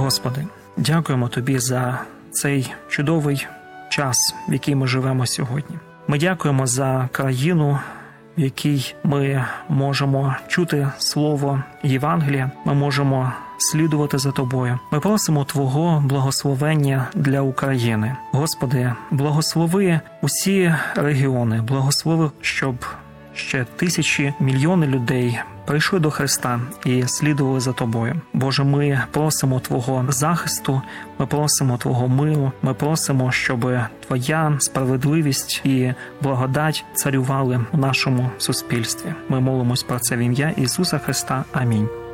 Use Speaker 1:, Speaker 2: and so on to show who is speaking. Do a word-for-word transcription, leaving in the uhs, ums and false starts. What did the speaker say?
Speaker 1: Господи, дякуємо Тобі за цей чудовий час, в який ми живемо сьогодні. Ми дякуємо за країну, в якій ми можемо чути слово Євангелія, ми можемо слідувати за Тобою. Ми просимо Твого благословення для України. Господи, благослови усі регіони, благослови, щоб ще тисячі, мільйони людей прийшли до Христа і слідували за Тобою. Боже, ми просимо Твого захисту, ми просимо Твого миру, ми просимо, щоб Твоя справедливість і благодать царювали в нашому суспільстві. Ми молимось про це в ім'я Ісуса Христа. Амінь.